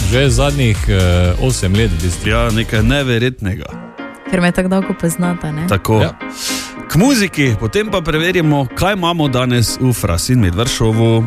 že zadnjih 8 let v bistvu. Ja, nekaj neverjetnega. Ker me tako dolgo poznata, ne? Tako. Ja. K muziki, potem pa preverimo, kaj imamo danes v Frasin Medvaršovu.